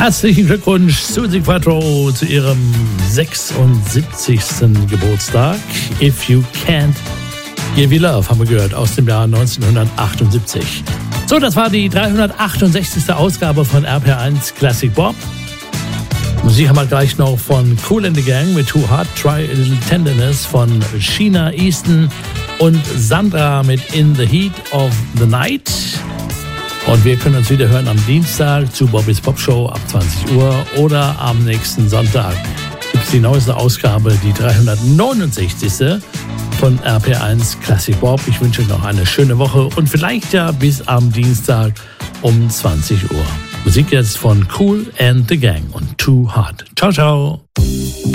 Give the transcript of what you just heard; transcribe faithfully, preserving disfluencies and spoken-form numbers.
Herzlichen Glückwunsch Suzi Quatro zu ihrem sechsundsiebzigsten Geburtstag. If You Can't Give Me Love haben wir gehört aus dem Jahr neunzehnhundertachtundsiebzig. So, das war die dreihundertachtundsechzigste Ausgabe von R P R eins Classic Bob. Musik haben wir gleich noch von Kool and the Gang mit Too Hard, Try a Little Tenderness von Sheena Easton und Sandra mit In the Heat of the Night. Und wir können uns wieder hören am Dienstag zu Bobbys Pop Show ab zwanzig Uhr oder am nächsten Sonntag gibt es die neueste Ausgabe, die dreihundertneunundsechzigste von R P R eins Classic Bob. Ich wünsche euch noch eine schöne Woche und vielleicht ja bis am Dienstag um zwanzig Uhr. Musik jetzt von Kool and the Gang und Too Hard. Ciao, ciao.